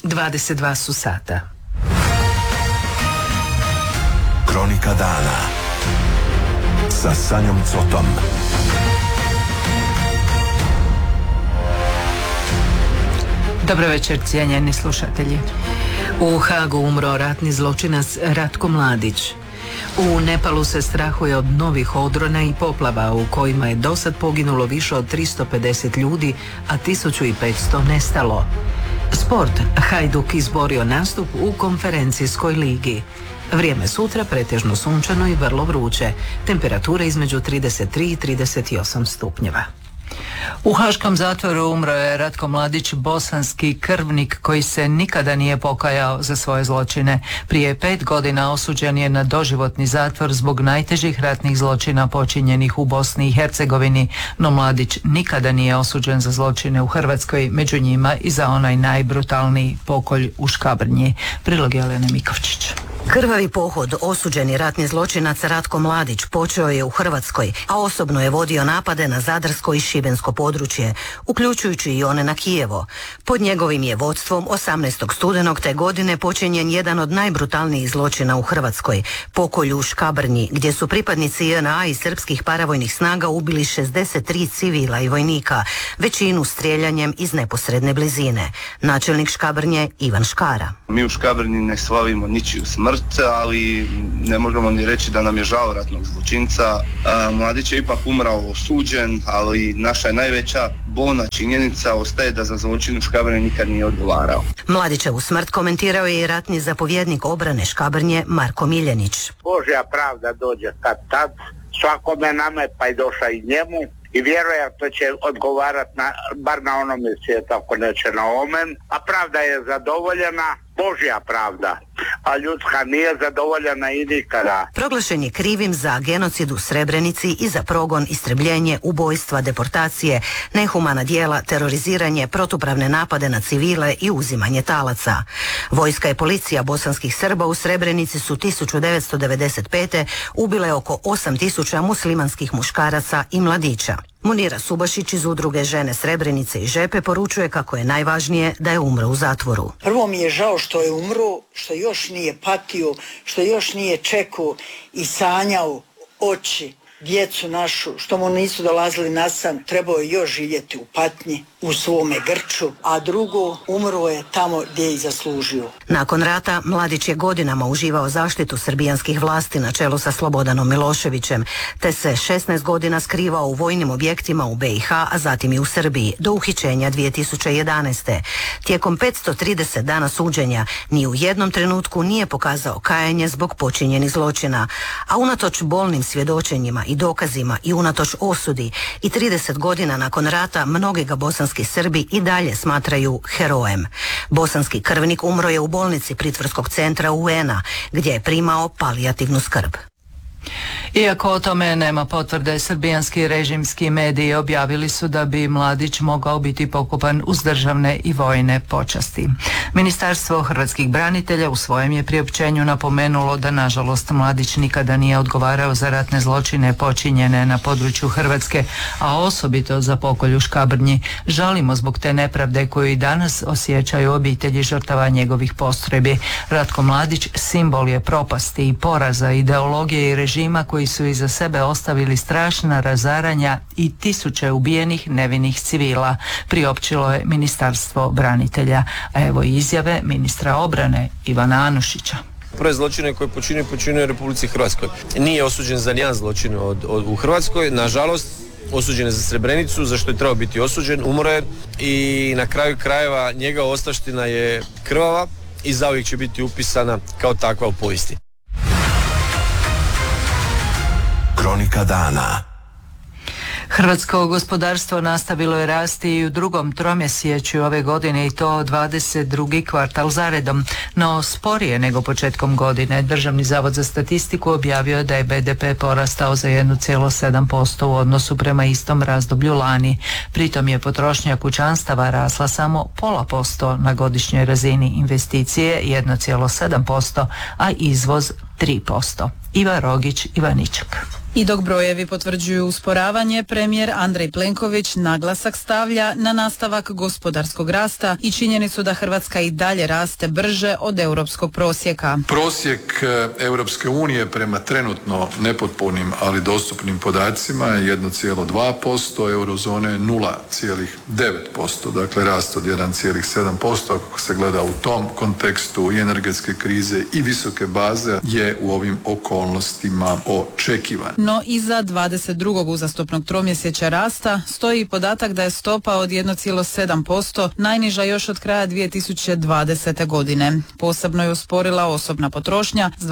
22 su sata. Kronika dana sa Sanjom Cotom. Dobro večer, cijenjeni slušatelji. U Hagu umro ratni zločinac Ratko Mladić. U Nepalu se strahuje od novih odrona i poplava u kojima je dosad poginulo više od 350 ljudi, a 1500 nestalo. Sport, Hajduk izborio nastup u konferencijskoj ligi. Vrijeme sutra pretežno sunčano i vrlo vruće. Temperatura između 33 i 38 stupnjeva. U haškom zatvoru umro je Ratko Mladić, bosanski krvnik koji se nikada nije pokajao za svoje zločine. Prije 5 godina osuđen je na doživotni zatvor zbog najtežih ratnih zločina počinjenih u Bosni i Hercegovini, no Mladić nikada nije osuđen za zločine u Hrvatskoj, među njima i za onaj najbrutalniji pokolj u Škabrnji. Prilog Jelene Mikovčić. Krvavi pohod osuđeni ratni zločinac Ratko Mladić počeo je u Hrvatskoj, a osobno je vodio napade na zadarsko i šibensko područje, uključujući i one na Kijevo. Pod njegovim je vodstvom 18. studenog te godine počinjen jedan od najbrutalnijih zločina u Hrvatskoj, pokolj u Škabrnji, gdje su pripadnici JNA i srpskih paravojnih snaga ubili 63 civila i vojnika, većinu streljanjem iz neposredne blizine. Načelnik Škabrnje Ivan Škara. Mi u Škabrnji ne slavimo ničiju smrt, ali ne možemo ni reći da nam je žao ratnog zločinca. Mladić je ipak umrao osuđen, ali naša je najveća bolna činjenica ostaje da za zločin u Škabrnji nikad nije odgovarao. Mladićevu smrt komentirao je i ratni zapovjednik obrane Škabrnje Marko Miljenić. Božja pravda dođe kad tad, svakome nama je pa i došla i njemu. I vjerojatno će odgovarati bar na onome svijetu, ako neće na omen. A pravda je zadovoljena, Božja pravda, a ljudska nije zadovoljena i nikada. Proglašen je krivim za genocid u Srebrenici i za progon, istrebljenje, ubojstva, deportacije, nehumana djela, teroriziranje, protupravne napade na civile i uzimanje talaca. Vojska i policija bosanskih Srba u Srebrenici su 1995. ubile oko 8000 muslimanskih muškaraca i mladića. Munira Subašić iz udruge Žene Srebrenice i Žepe poručuje kako je najvažnije da je umro u zatvoru. Prvo mi je žao što je umro, što još nije patio, što još nije čekao i sanjao oči, djecu našu, što mu nisu dolazili na san, trebao je još živjeti u patnji, u svome grču, a drugo, umro je tamo gdje je i zaslužio. Nakon rata Mladić je godinama uživao zaštitu srbijanskih vlasti na čelu sa Slobodanom Miloševićem, te se 16 godina skrivao u vojnim objektima u BiH, a zatim i u Srbiji, do uhićenja 2011. Tijekom 530 dana suđenja ni u jednom trenutku nije pokazao kajanje zbog počinjenih zločina, a unatoč bolnim svjedočenjima i dokazima i unatoč osudi i 30 godina nakon rata mnogi ga bosanski Srbi i dalje smatraju herojem. Bosanski krvnik umro je u bolnici pritvorskog centra UN-a gdje je primao palijativnu skrb. Iako o tome nema potvrde, srbijanski režimski mediji objavili su da bi Mladić mogao biti pokopan uz državne i vojne počasti. Ministarstvo hrvatskih branitelja u svojem je priopćenju napomenulo da nažalost Mladić nikada nije odgovarao za ratne zločine počinjene na području Hrvatske, a osobito za pokolj u Škabrnji. Žalimo zbog te nepravde koju i danas osjećaju obitelji žrtava njegovih postrojbi. Ratko Mladić simbol je propasti i poraza ideologije i režima koji su iza sebe ostavili strašna razaranja i tisuće ubijenih nevinih civila, priopćilo je Ministarstvo branitelja. A evo izjave ministra obrane Ivana Anušića. Prve zločine koje počinio u Republici Hrvatskoj. Nije osuđen za nijedan zločin u Hrvatskoj, nažalost osuđen je za Srebrenicu, za što je trebao biti osuđen, umro je i na kraju krajeva njegova ostavština je krvava i zauvijek će biti upisana kao takva u povijesti. Kronika dana. Hrvatsko gospodarstvo nastavilo je rasti i u drugom tromjesečju ove godine i to 22. kvartal zaredom, no sporije nego početkom godine. Državni zavod za statistiku objavio je da je BDP porastao za 1,7% u odnosu prema istom razdoblju lani. Pritom je potrošnja kućanstava rasla samo 0,5% na godišnjoj razini, investicije 1,7%, a izvoz 3%. Iva Rogić, Ivaničak. I dok brojevi potvrđuju usporavanje, premijer Andrej Plenković naglasak stavlja na nastavak gospodarskog rasta i činjenicu da Hrvatska i dalje raste brže od europskog prosjeka. Prosjek Europske unije prema trenutno nepotpunim, ali dostupnim podacima je 1,2%, eurozone 0,9%, dakle rast od 1,7%, ako se gleda u tom kontekstu i energetske krize i visoke baze je u ovim okolnostima očekivan. No iza 22. uzastopnog tromjesečja rasta stoji i podatak da je stopa od 1,7% najniža još od kraja 2020. godine. Posebno je usporila osobna potrošnja s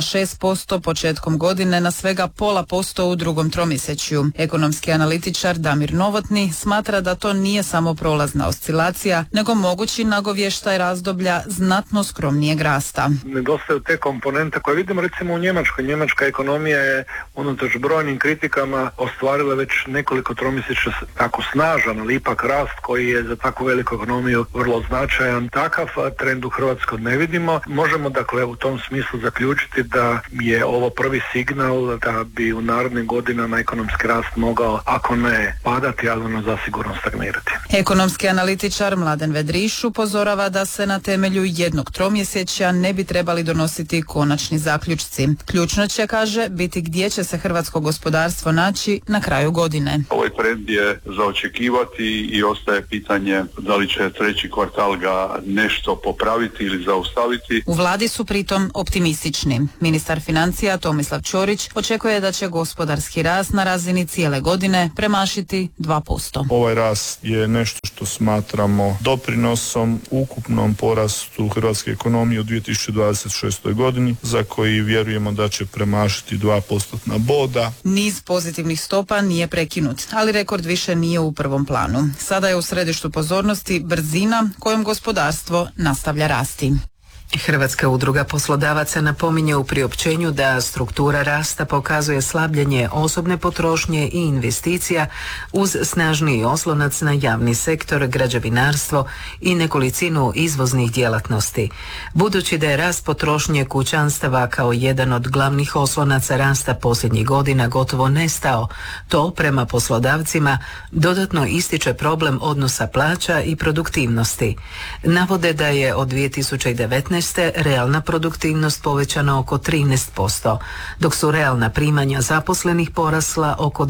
2,6% početkom godine na svega 0,5% u drugom tromjesečju. Ekonomski analitičar Damir Novotni smatra da to nije samo prolazna oscilacija, nego mogući nagovještaj razdoblja znatno skromnijeg rasta. Nedostaju te komponente koje vidimo recimo u Njemačkoj. Njemačka ekonomija je unatoč brojnim kritikama ostvarila već nekoliko tromjesečja tako snažan, ali ipak rast koji je za takvu veliku ekonomiju vrlo značajan. Takav trend u Hrvatskoj ne vidimo. Možemo dakle u tom smislu zaključiti da je ovo prvi signal da bi u narednim godinama ekonomski rast mogao, ako ne padati, ali ono zasigurno stagnirati. Ekonomski analitičar Mladen Vedriš upozorava da se na temelju jednog tromjesečja ne bi trebali donositi konačni zaključci. Ključno će, kaže, biti gdje će se hrvatsko gospodarstvo naći na kraju godine. Ovaj trend je za očekivati i ostaje pitanje da li će treći kvartal ga nešto popraviti ili zaustaviti. U vladi su pritom optimistični. Ministar financija Tomislav Ćorić očekuje da će gospodarski rast na razini cijele godine premašiti 2%. Ovaj rast je nešto što smatramo doprinosom ukupnom porastu hrvatske ekonomije u 2026. godini, za koji vjerujemo da će premašiti 2% boda. Niz pozitivnih stopa nije prekinut, ali rekord više nije u prvom planu. Sada je u središtu pozornosti brzina kojom gospodarstvo nastavlja rasti. Hrvatska udruga poslodavaca napominje u priopćenju da struktura rasta pokazuje slabljenje osobne potrošnje i investicija uz snažniji oslonac na javni sektor, građevinarstvo i nekolicinu izvoznih djelatnosti. Budući da je rast potrošnje kućanstava kao jedan od glavnih oslonaca rasta posljednjih godina gotovo nestao, to prema poslodavcima dodatno ističe problem odnosa plaća i produktivnosti. Navode da je od 2019. realna produktivnost povećana oko 13%, dok su realna primanja zaposlenih porasla oko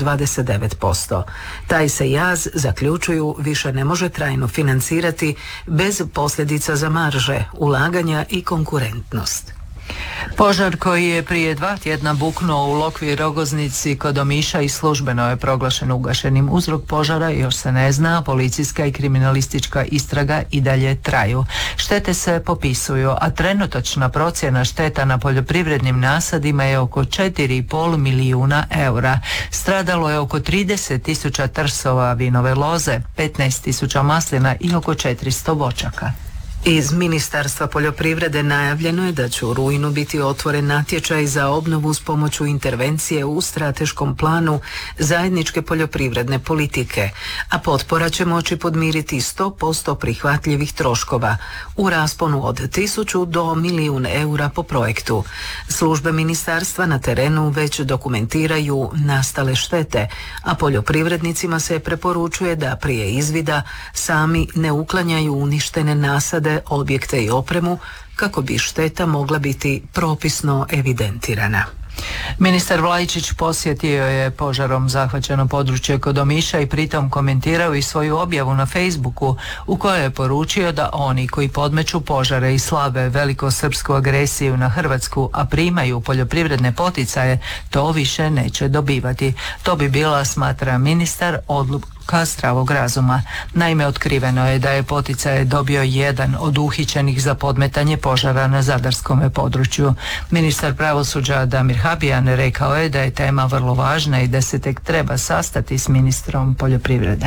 29%. Taj se jaz, zaključuju, više ne može trajno financirati bez posljedica za marže, ulaganja i konkurentnost. Požar koji je prije 2 tjedna buknuo u Lokvi i Rogoznici kod Omiša i službeno je proglašen ugašenim. Uzrok požara još se ne zna, policijska i kriminalistička istraga i dalje traju. Štete se popisuju, a trenutačna procjena šteta na poljoprivrednim nasadima je oko 4,5 milijuna eura. Stradalo je oko 30.000 trsova vinove loze, 15.000 maslina i oko 400 voćaka. Iz Ministarstva poljoprivrede najavljeno je da će u rujnu biti otvoren natječaj za obnovu s pomoću intervencije u strateškom planu zajedničke poljoprivredne politike, a potpora će moći podmiriti 100% prihvatljivih troškova u rasponu od 1000 do 1.000.000 eura po projektu. Službe ministarstva na terenu već dokumentiraju nastale štete, a poljoprivrednicima se preporučuje da prije izvida sami ne uklanjaju uništene nasade, objekte i opremu kako bi šteta mogla biti propisno evidentirana. Ministar Vlaičić posjetio je požarom zahvaćeno područje kod Omiša i pritom komentirao i svoju objavu na Facebooku u kojoj je poručio da oni koji podmeću požare i slave velikosrpsku agresiju na Hrvatsku, a primaju poljoprivredne poticaje, to više neće dobivati. To bi bila, smatra ministar, odluka zdravog razuma. Naime, otkriveno je da je poticaje dobio jedan od uhićenih za podmetanje požara na zadarskom području. Ministar pravosuđa Damir Habijan rekao je da je tema vrlo važna i da se tek treba sastati s ministrom poljoprivrede.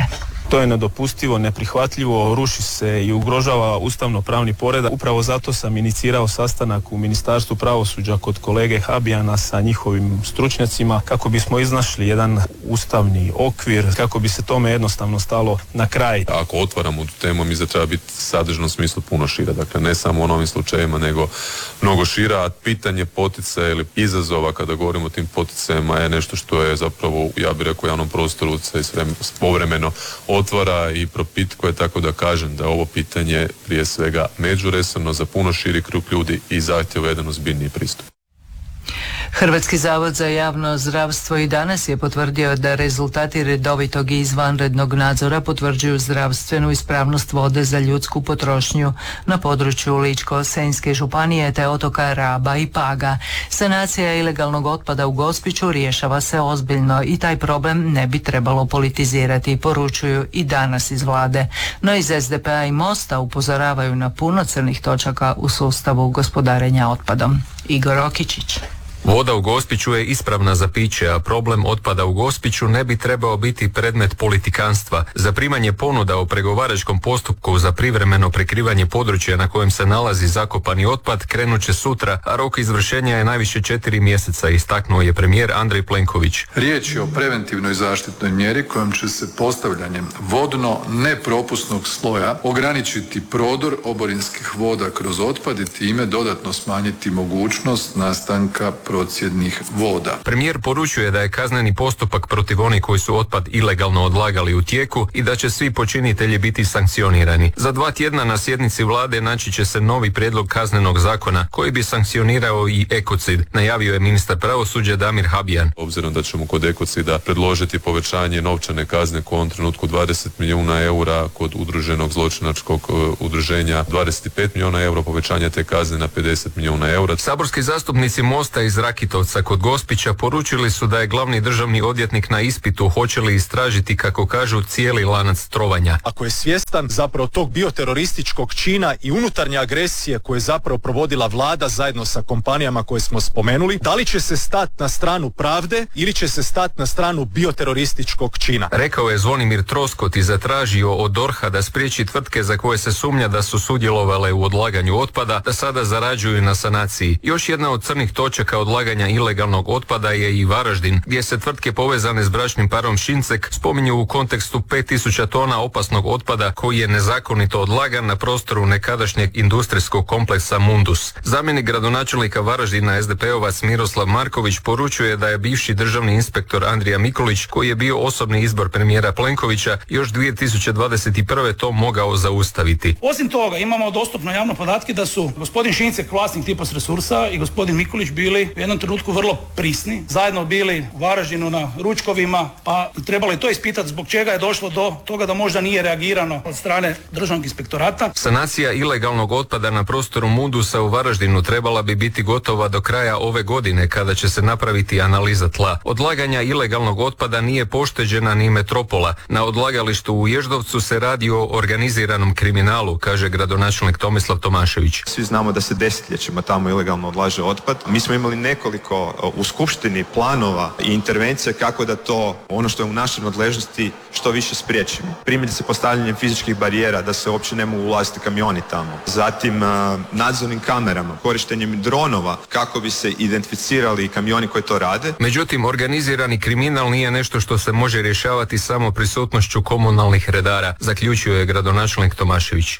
To je nedopustivo, neprihvatljivo, ruši se i ugrožava ustavno-pravni poredak. Upravo zato sam inicirao sastanak u Ministarstvu pravosuđa kod kolege Habijana sa njihovim stručnjacima kako bismo iznašli jedan ustavni okvir, kako bi se tome jednostavno stalo na kraj. Ako otvaramo tu temu, mi treba biti sadržno smislu puno šira, dakle ne samo u novim slučajevima, nego mnogo šira, a pitanje poticaja ili izazova kada govorimo o tim poticajima je nešto što je zapravo, ja bih rekao, u javnom prostoru se povremeno otvara i propitkuje, tako da kažem da ovo pitanje prije svega međuresorno za puno širi krug ljudi i zahtjeva jedan ozbiljniji pristup. Hrvatski zavod za javno zdravstvo i danas je potvrdio da rezultati redovitog i izvanrednog nadzora potvrđuju zdravstvenu ispravnost vode za ljudsku potrošnju na području Ličko-senjske županije te otoka Raba i Paga. Sanacija ilegalnog otpada u Gospiću rješava se ozbiljno i taj problem ne bi trebalo politizirati, poručuju i danas iz vlade. No iz SDP-a i Mosta upozoravaju na puno crnih točaka u sustavu gospodarenja otpadom. Igor Okičić. Voda u Gospiću je ispravna za piće, a problem otpada u Gospiću ne bi trebao biti predmet politikanstva. Zaprimanje ponuda o pregovaračkom postupku za privremeno prekrivanje područja na kojem se nalazi zakopani otpad krenut će sutra, a rok izvršenja je najviše 4 mjeseca, istaknuo je premijer Andrej Plenković. Riječ je o preventivnoj zaštitnoj mjeri kojom će se postavljanjem vodno nepropusnog sloja ograničiti prodor oborinskih voda kroz otpad i time dodatno smanjiti mogućnost nastanka procjednih voda. Premijer poručuje da je kazneni postupak protiv onih koji su otpad ilegalno odlagali u tijeku i da će svi počinitelji biti sankcionirani. Za 2 tjedna na sjednici vlade naći će se novi prijedlog kaznenog zakona koji bi sankcionirao i ekocid, najavio je ministar pravosuđa Damir Habijan. Obzirom da ćemo kod ekocida predložiti povećanje novčane kazne u ovom trenutku 20 milijuna eura, kod udruženog zločinačkog udruženja 25 milijuna eura, povećanje te kazne na 50 milijuna eura. Saborski zastupnici Mosta iz Rakitovca kod Gospića poručili su da je glavni državni odvjetnik na ispitu hoće li istražiti, kako kažu, cijeli lanac trovanja. Ako je svjestan zapravo tog bioterorističkog čina i unutarnje agresije koje je zapravo provodila vlada zajedno sa kompanijama koje smo spomenuli, da li će se stati na stranu pravde ili će se stati na stranu bioterorističkog čina? Rekao je Zvonimir Troskot i zatražio od DORH-a da spriječi tvrtke za koje se sumnja da su sudjelovale u odlaganju otpada, da sada zarađuju na sanaciji. Još jedna od crnih točaka odlaganja ilegalnog otpada je i Varaždin, gdje se tvrtke povezane s bračnim parom Šincek spominju u kontekstu 5000 tona opasnog otpada koji je nezakonito odlagan na prostoru nekadašnjeg industrijskog kompleksa Mundus. Zamjenik gradonačelnika Varaždina SDP-ovac Miroslav Marković poručuje da je bivši državni inspektor Andrija Mikulić, koji je bio osobni izbor premijera Plenkovića, još 2021. to mogao zaustaviti. Osim toga, imamo dostupno javno podatke da su gospodin Šincek, vlasnik Tipos Resursa, i gospodin Mikulić bili u jednom trenutku vrlo prisni, zajedno bili u Varaždinu na ručkovima, pa trebalo je to ispitati zbog čega je došlo do toga da možda nije reagirano od strane državnog inspektorata. Sanacija ilegalnog otpada na prostoru Mundusa u Varaždinu trebala bi biti gotova do kraja ove godine, kada će se napraviti analiza tla. Odlaganja ilegalnog otpada nije pošteđena ni metropola. Na odlagalištu u Ježdovcu se radi o organiziranom kriminalu, kaže gradonačelnik Tomislav Tomašević. Svi znamo da se desetljećima tamo ilegalno odlaže otpad. Mi smo imali nekoliko u skupštini planova i intervencije kako da to, ono što je u našoj nadležnosti, što više spriječimo. Primjerice postavljanjem fizičkih barijera da se uopće ne mogu ulaziti kamioni tamo. Zatim nadzornim kamerama, korištenjem dronova kako bi se identificirali kamioni koji to rade. Međutim, organizirani kriminal nije nešto što se može rješavati samo prisutnošću komunalnih redara, zaključio je gradonačelnik Tomašević.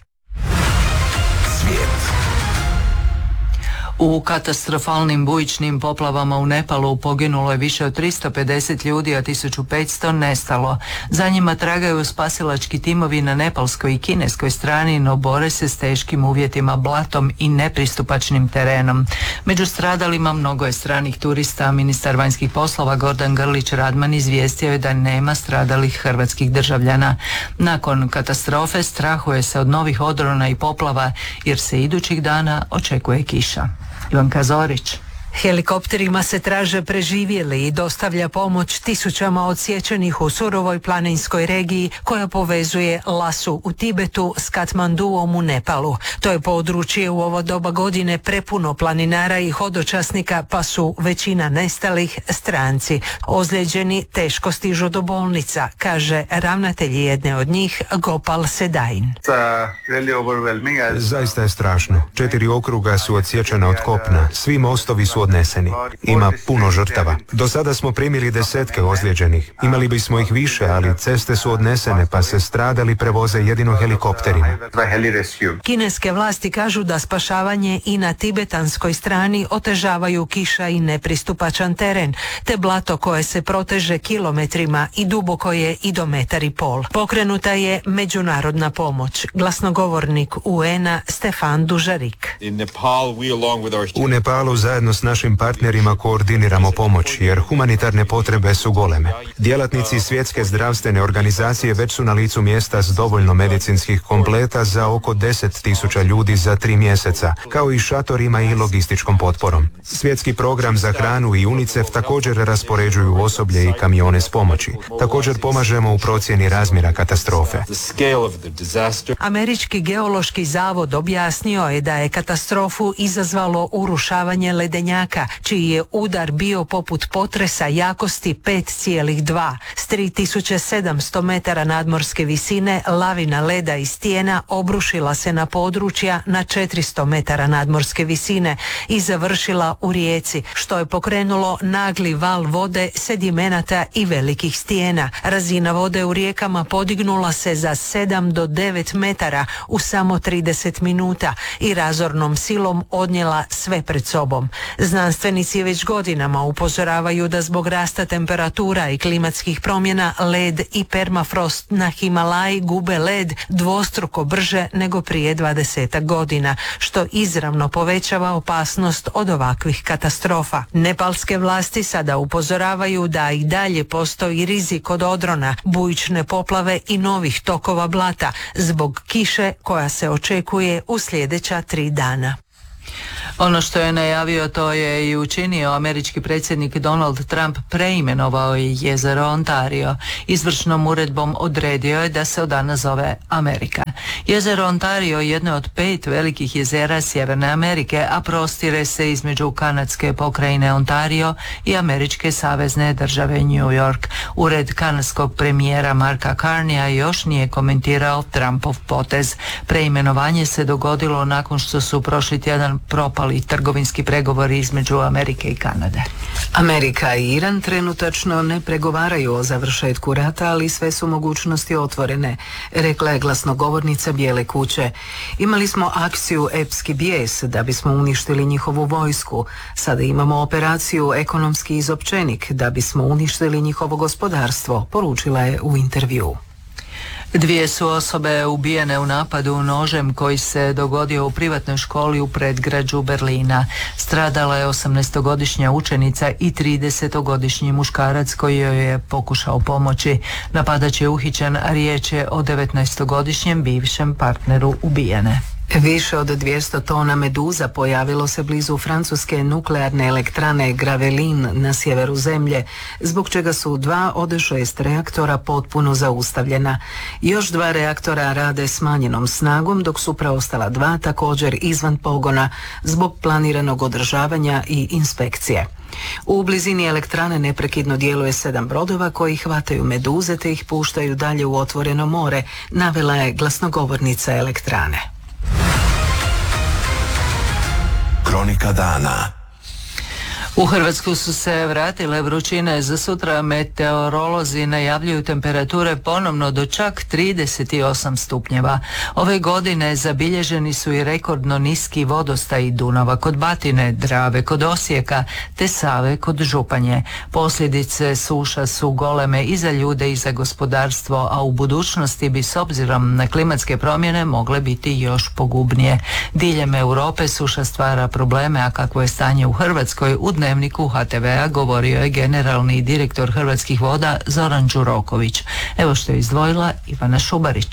U katastrofalnim bujičnim poplavama u Nepalu poginulo je više od 350 ljudi, a 1500 nestalo. Za njima tragaju spasilački timovi na nepalskoj i kineskoj strani, no bore se s teškim uvjetima, blatom i nepristupačnim terenom. Među stradalima mnogo je stranih turista. Ministar vanjskih poslova Gordan Grlić Radman izvijestio je da nema stradalih hrvatskih državljana. Nakon katastrofe strahuje se od novih odrona i poplava, jer se idućih dana očekuje kiša. Ivanka Zorić. Helikopterima se traže preživjeli i dostavlja pomoć tisućama odsječenih u surovoj planinskoj regiji koja povezuje Lasu u Tibetu s Katmanduom u Nepalu. To je područje u ovo doba godine prepuno planinara i hodočasnika, pa su većina nestalih stranci. Ozlijeđeni teško stižu do bolnica, kaže ravnatelj jedne od njih, Gopal Sedain. Zaista je strašno. 4 okruga su odsječena od kopna. Svi mostovi su odneseni. Ima puno žrtava. Do sada smo primili desetke ozlijeđenih. Imali bismo ih više, ali ceste su odnesene, pa se stradali prevoze jedino helikopterima. Kineske vlasti kažu da spašavanje i na tibetanskoj strani otežavaju kiša i nepristupačan teren, te blato koje se proteže kilometrima i duboko je i do 1,5 metra. Pokrenuta je međunarodna pomoć. Glasnogovornik UN-a Stefan Dužarik. U Nepalu zajedno s našim partnerima koordiniramo pomoć, jer humanitarne potrebe su goleme. Djelatnici Svjetske zdravstvene organizacije već su na licu mjesta s dovoljno medicinskih kompleta za oko 10.000 ljudi za 3 mjeseca, kao i šatorima i logističkom potporom. Svjetski program za hranu i UNICEF također raspoređuju osoblje i kamione s pomoći. Također pomažemo u procjeni razmjera katastrofe. Američki geološki zavod objasnio je da je katastrofu izazvalo urušavanje ledenjaka, čiji je udar bio poput potresa jakosti 5,2. S 3700 metara nadmorske visine lavina leda i stijena obrušila se na područja na 400 metara nadmorske visine i završila u rijeci, što je pokrenulo nagli val vode, sedimenata i velikih stijena. Razina vode u rijekama podignula se za 7 do 9 metara u samo 30 minuta i razornom silom odnijela sve pred sobom. Znanstvenici već godinama upozoravaju da zbog rasta temperatura i klimatskih promjena led i permafrost na Himalaji gube led dvostruko brže nego prije 20 godina, što izravno povećava opasnost od ovakvih katastrofa. Nepalske vlasti sada upozoravaju da i dalje postoji rizik od odrona, bujične poplave i novih tokova blata zbog kiše koja se očekuje u sljedeća 3 dana. Ono što je najavio, to je i učinio. Američki predsjednik Donald Trump preimenovao je jezero Ontario. Izvršnom uredbom odredio je da se od danas zove Amerika. Jezero Ontario je jedno od 5 velikih jezera Sjeverne Amerike, a prostire se između kanadske pokrajine Ontario i američke savezne države New York. Ured kanadskog premijera Marka Carneya još nije komentirao Trumpov potez. Preimenovanje se dogodilo nakon što su prošli tjedan propali trgovinski pregovori između Amerike i Kanade. Amerika i Iran trenutačno ne pregovaraju o završetku rata, ali sve su mogućnosti otvorene, rekla je glasnogovornica Bijele kuće. Imali smo akciju Epski bijes da bismo uništili njihovu vojsku. Sada imamo operaciju Ekonomski izopćenik da bismo uništili njihovo gospodarstvo, poručila je u intervjuu. 2 su osobe ubijene u napadu nožem koji se dogodio u privatnoj školi u predgrađu Berlina. Stradala je 18-godišnja učenica i 30-godišnji muškarac koji joj je pokušao pomoći. Napadač je uhićen, a riječ je o 19-godišnjem bivšem partneru ubijene. Više od 200 tona meduza pojavilo se blizu francuske nuklearne elektrane Gravelines na sjeveru zemlje, zbog čega su 2 od 6 reaktora potpuno zaustavljena. Još 2 reaktora rade smanjenom snagom, dok su preostala 2 također izvan pogona zbog planiranog održavanja i inspekcije. U blizini elektrane neprekidno djeluje 7 brodova koji hvataju meduze te ih puštaju dalje u otvoreno more, navela je glasnogovornica elektrane. Kronika dana. U Hrvatsku su se vratile vrućine. Za sutra meteorolozi najavljuju temperature ponovno do čak 38 stupnjeva. Ove godine zabilježeni su i rekordno niski vodostaj Dunava kod Batine, Drave kod Osijeka te Save kod Županje. Posljedice suša su goleme i za ljude i za gospodarstvo, a u budućnosti bi s obzirom na klimatske promjene mogle biti još pogubnije. Diljem Europe suša stvara probleme, a kakvo je stanje u Hrvatskoj u Dnevniku HTV-a govorio je generalni direktor Hrvatskih voda Zoran Đuroković. Evo što je izdvojila Ivana Šubarić.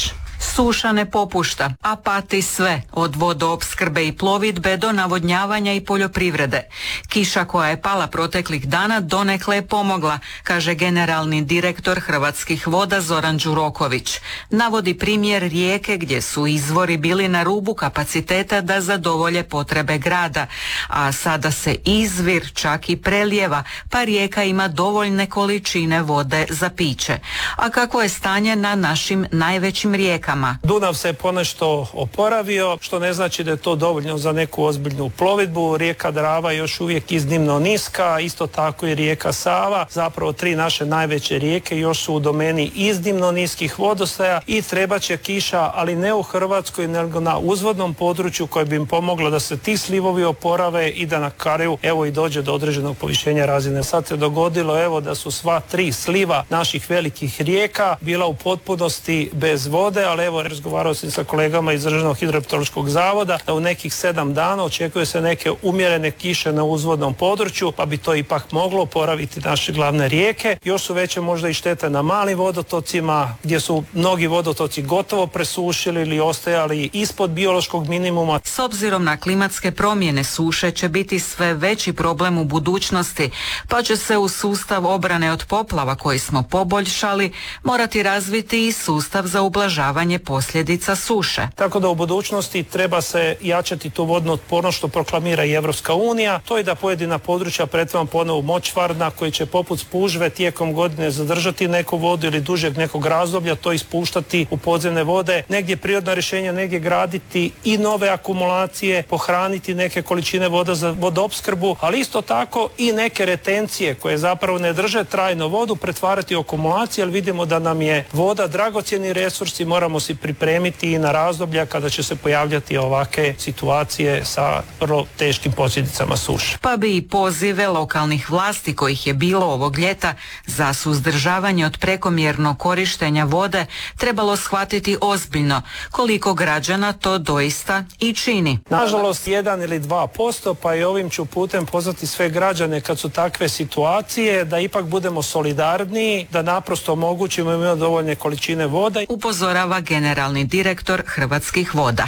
Suša ne popušta, a pati sve, od vodoopskrbe i plovidbe do navodnjavanja i poljoprivrede. Kiša koja je pala proteklih dana donekle je pomogla, kaže generalni direktor Hrvatskih voda Zoran Đuroković. Navodi primjer rijeke gdje su izvori bili na rubu kapaciteta da zadovolje potrebe grada, a sada se izvir čak i prelijeva, pa rijeka ima dovoljne količine vode za piće. A kako je stanje na našim najvećim rijekama? Dunav se ponešto oporavio, što ne znači da je to dovoljno za neku ozbiljnu plovidbu. Rijeka Drava je još uvijek iznimno niska, isto tako i rijeka Sava. Zapravo 3 naše najveće rijeke još su u domeni iznimno niskih vodostaja i trebat će kiša, ali ne u Hrvatskoj, nego na uzvodnom području koje bi im pomoglo da se ti slivovi oporave i da na kraju evo i dođe do određenog povišenja razine. Sad se dogodilo evo da su sva 3 sliva naših velikih rijeka bila u potpunosti bez vode, ali evo razgovarao sam sa kolegama iz Državnog hidrometeorološkog zavoda da u nekih 7 dana očekuje se neke umjerene kiše na uzvodnom području, pa bi to ipak moglo oporaviti naše glavne rijeke. Još su veće možda i štete na malim vodotocima gdje su mnogi vodotoci gotovo presušili ili ostajali ispod biološkog minimuma. S obzirom na klimatske promjene, suše će biti sve veći problem u budućnosti, pa će se u sustav obrane od poplava koji smo poboljšali morati razviti i sustav za ublažavanje posljedica suše. Tako da u budućnosti treba se jačati tu vodnu otpornost što proklamira i Europska unija. To je da pojedina područja pretvorimo ponovo močvarna koji će poput spužve tijekom godine zadržati neku vodu ili dužeg nekog razdoblja to ispuštati u podzemne vode. Negdje prirodna rješenja, negdje graditi i nove akumulacije, pohraniti neke količine voda za vodoopskrbu, ali isto tako i neke retencije koje zapravo ne drže trajno vodu pretvarati u akumulacije, jer vidimo da nam je voda dragocjeni resurs i moramo se pripremiti i na razdoblja kada će se pojavljati ovakve situacije sa vrlo teškim posljedicama suše. Pa bi i pozive lokalnih vlasti kojih je bilo ovog ljeta za suzdržavanje od prekomjernog korištenja vode trebalo shvatiti ozbiljno, koliko građana to doista i čini. Nažalost 1 ili 2%, pa i ovim ću putem pozvati sve građane kad su takve situacije da ipak budemo solidarniji, da naprosto omogućimo im dovoljne količine vode. Upozorava generalni direktor Hrvatskih voda.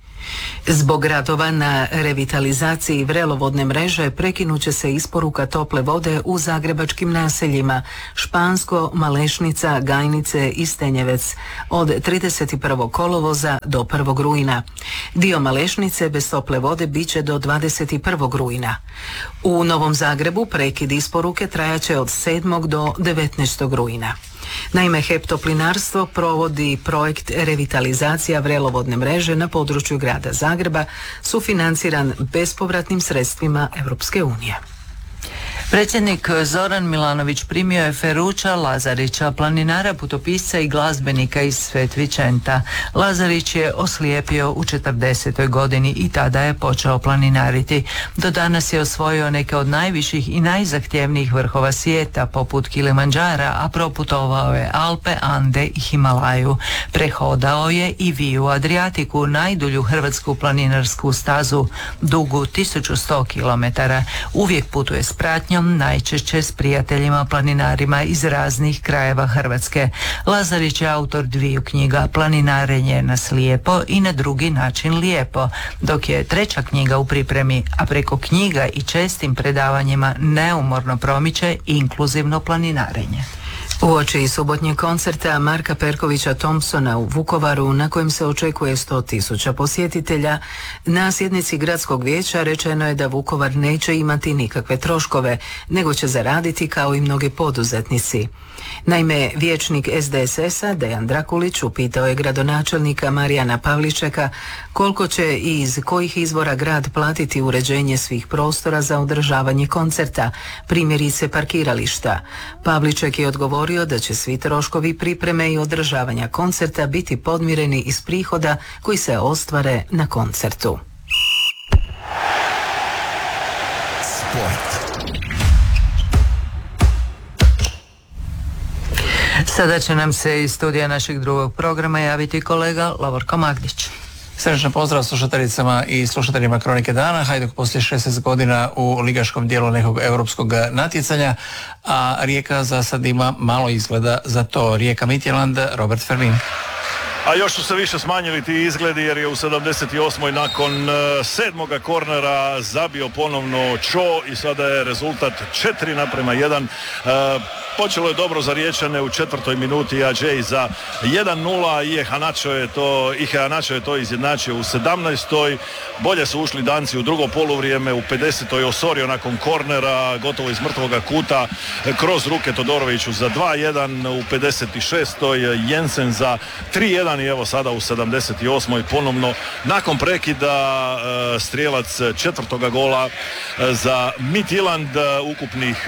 Zbog radova na revitalizaciji vrelovodne mreže prekinut će se isporuka tople vode u zagrebačkim naseljima Špansko, Malešnica, Gajnice i Stenjevec od 31. kolovoza do 1. rujna. Dio Malešnice bez tople vode bit će do 21. rujna. U Novom Zagrebu prekid isporuke trajaće od 7. do 19. rujna. Naime, HEP Toplinarstvo provodi projekt revitalizacija vrelovodne mreže na području grada Zagreba, sufinanciran bespovratnim sredstvima Europske unije. Predsjednik Zoran Milanović primio je Feruća Lazarića, planinara, putopisca i glazbenika iz Svet Vicenta. Lazarić je oslijepio u 40. godini i tada je počeo planinariti. Do danas je osvojio neke od najviših i najzahtjevnijih vrhova svijeta, poput Kilimandžara, a proputovao je Alpe, Ande i Himalaju. Prehodao je i Viju Adriatiku, najdulju hrvatsku planinarsku stazu, dugu 1100 km. Uvijek putuje s pratnjom, najčešće s prijateljima planinarima iz raznih krajeva Hrvatske. Lazarić je autor 2 knjiga, Planinarenje na slijepo i Na drugi način lijepo, dok je 3. knjiga u pripremi, a preko knjiga i čestim predavanjima neumorno promiče inkluzivno planinarenje. Uoči subotnjeg koncerta Marka Perkovića Thompsona u Vukovaru, na kojem se očekuje 100.000 posjetitelja, na sjednici gradskog vijeća rečeno je da Vukovar neće imati nikakve troškove, nego će zaraditi kao i mnogi poduzetnici. Naime, vijećnik SDSS-a Dejan Drakulić upitao je gradonačelnika Marijana Pavličeka koliko će i iz kojih izvora grad platiti uređenje svih prostora za održavanje koncerta, primjerice parkirališta. Pavliček je odgovorio da će svi troškovi pripreme i održavanja koncerta biti podmireni iz prihoda koji se ostvare na koncertu. Sada će nam se iz studija našeg drugog programa javiti kolega Lovorko Magdić. Srdačan pozdrav slušateljicama i slušateljima Kronike dana. Hajduk poslije 16 godina u ligaškom dijelu nekog europskog natjecanja, a Rijeka za sad ima malo izgleda za to. Rijeka Midtjylland, Robert Fermin. A još su se više smanjili ti izgledi jer je u 78. nakon 7. kornera zabio ponovno Cho i sada je rezultat 4:1. Počelo je dobro za Riječane u 4. minuti, Adžej za 1:0 i Ihanačo je to izjednačio u 17. Bolje su ušli Danci u drugo poluvrijeme, u 50. Osorio nakon kornera gotovo iz mrtvoga kuta kroz ruke Todoroviću za 2:1, u 56. Jensen za 3:1 i evo sada u 78. ponovno nakon prekida strijelac 4. gola za Midtjylland, ukupnih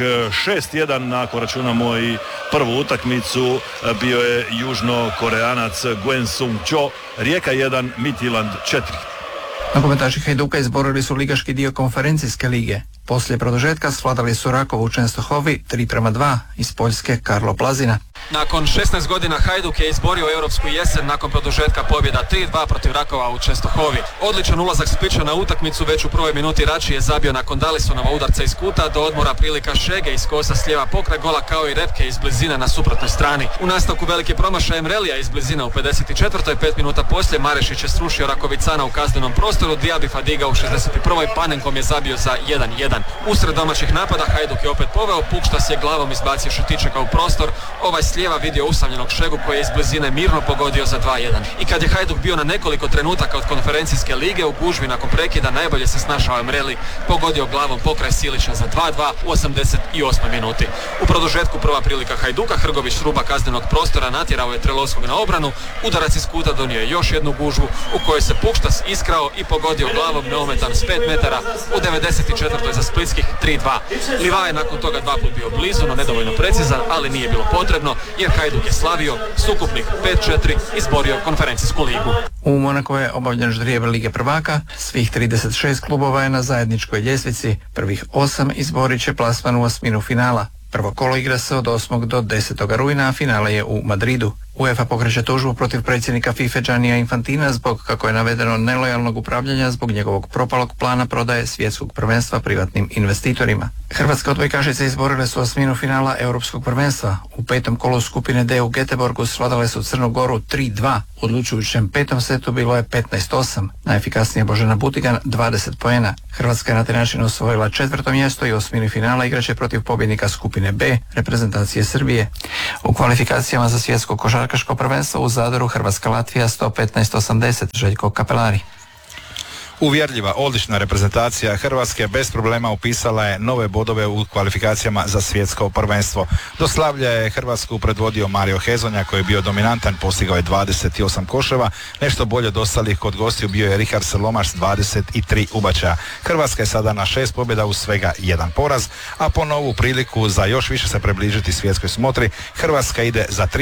6:1 ako računamo i prvu utakmicu bio je južnokoreanac Gwen Sung Cho. Rijeka 1, Midtjylland 4. Nogometaši Hajduka izborili su ligaški dio konferencijske lige. Poslije produžetka svladali su Rakovu u Częstochowi 3:2 iz Poljske Karlo Plazina. Nakon 16 godina Hajduk je izborio europsku jesen nakon produžetka pobjeda 3:2 protiv Rakova u Częstochowi. Odličan ulazak Splića na utakmicu već u prvoj minuti Rači je zabio nakon Dalisonova udarca iz kuta, do odmora prilika Šege iz kosa s lijeva pokraj gola kao i Repke iz blizine na suprotnoj strani. U nastavku veliki promašaj Emrelija iz blizine u 54. 5 minuta poslije Marešić je srušio Rakovicana u kaznenom prostoru, Diaby Fadiga u 61. Panenkom je zabio za 1:1. Usred domaćih napada Hajduk je opet poveo, Pukštas je glavom izbacio Šutičeka u prostor, ovaj s lijeva vidio usamljenog Šegu koji je iz blizine mirno pogodio za 2:1. I kad je Hajduk bio na nekoliko trenutaka od konferencijske lige u gužvi nakon prekida, najbolje se snašao Emreli, pogodio glavom pokraj Silića za 2:2 u 88. minuti. U produžetku prva prilika Hajduka, Hrgović s ruba kaznenog prostora natjerao je Trelovskog na obranu, udarac iz kuta donio je još jednu gužvu u kojoj se Pukštas iskrao i pogodio glavom neometan s 5 metara u 94. za splitskih 3:2. Liva je nakon toga 2 put bio blizu, no nedovoljno precizan, ali nije bilo potrebno jer Hajduk je slavio s ukupnih 5:4 izborio konferencijsku ligu. U Monaku je obavljen ždrijeb Lige prvaka, svih 36 klubova je na zajedničkoj ljestvici, prvih 8 izborit će plasman u osminu finala. Prvo kolo igra se od 8. do 10. rujna, a finale je u Madridu. UEFA pokreće tužbu protiv predsjednika FIFA Giannija Infantina zbog, kako je navedeno, nelojalnog upravljanja zbog njegovog propalog plana prodaje svjetskog prvenstva privatnim investitorima. Hrvatske odbojkašice izborile su osminu finala Europskog prvenstva. U 5. kolu skupine D u Göteborgu svladale su Crnu Goru 3:2. U odlučujućem 5. setu bilo je 15:8. Najefikasnija Božena Butigan 20 poena. Hrvatska je na taj način osvojila 4. mjesto i osmini finala igraće protiv pobjednika skupine B, reprezentacije Srbije. U kvalifikacijama za svjetsko košarkaško prvenstvo u Zadaru Hrvatska-Latvija 115-80, Željko Kapelari. Uvjerljiva, odlična reprezentacija Hrvatske bez problema upisala je nove bodove u kvalifikacijama za svjetsko prvenstvo. Do slavlja je Hrvatsku predvodio Mario Hezonja koji je bio dominantan, postigao je 28 koševa, nešto bolje od ostalih kod gostiju bio je Richard Selomaš s 23 ubačaja. Hrvatska je sada na 6 pobjeda uz svega 1 poraz, a po novu priliku za još više se približiti svjetskoj smotri, Hrvatska ide za 3